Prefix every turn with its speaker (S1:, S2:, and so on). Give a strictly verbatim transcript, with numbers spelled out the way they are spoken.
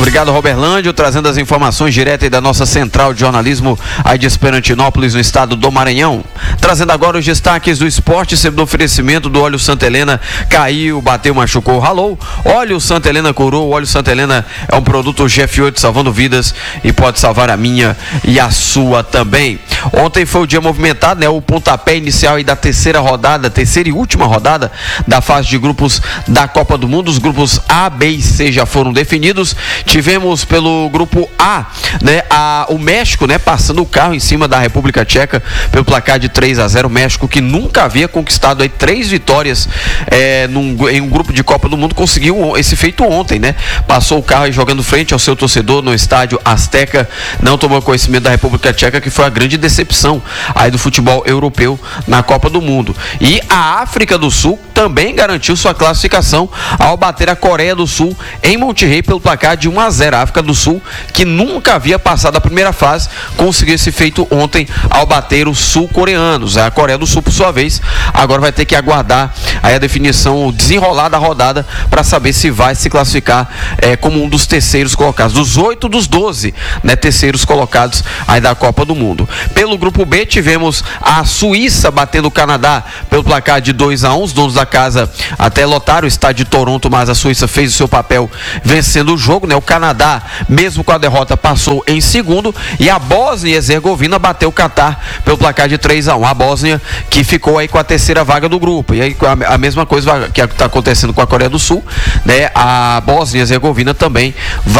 S1: Obrigado, Roberlândio, trazendo as informações diretas da nossa central de jornalismo aí de Esperantinópolis, no estado do Maranhão. Trazendo agora os destaques do esporte, sempre do oferecimento do óleo Santa Helena. Caiu, bateu, machucou, ralou. Óleo Santa Helena curou. O óleo Santa Helena é um produto G F oito salvando vidas e pode salvar a minha e a sua também. Ontem foi o dia movimentado, né? O pontapé inicial aí da terceira rodada, terceira e última rodada da fase de grupos da Copa do Mundo. Os grupos A, B e C já foram definidos. Tivemos pelo grupo A, né, a, o México, né, passando o carro em cima da República Tcheca pelo placar de três a zero. O México, que nunca havia conquistado aí três vitórias é, num, em um grupo de Copa do Mundo, conseguiu esse feito ontem, né? Passou o carro aí jogando frente ao seu torcedor no estádio Azteca. Não tomou conhecimento da República Tcheca, que foi a grande decepção aí do futebol europeu na Copa do Mundo. E a África do Sul também garantiu sua classificação ao bater a Coreia do Sul em Monterrey pelo placar de um a zero. A África do Sul, que nunca havia passado a primeira fase, conseguiu esse feito ontem ao bater os sul-coreanos. A Coreia do Sul, por sua vez, agora vai ter que aguardar aí a definição, o desenrolar da rodada, para saber se vai se classificar é, como um dos terceiros colocados, dos oito dos doze, né, terceiros colocados aí da Copa do Mundo. Pelo grupo B, tivemos a Suíça batendo o Canadá pelo placar de dois a um. Os donos da casa até lotaram o estádio de Toronto, mas a Suíça fez o seu papel vencendo o jogo, né? O Canadá, mesmo com a derrota, passou em segundo, e a Bósnia e Herzegovina bateu o Catar pelo placar de três a um. A Bósnia, que ficou aí com a terceira vaga do grupo, e aí a mesma coisa que está acontecendo com a Coreia do Sul, né? A Bósnia e Herzegovina também vai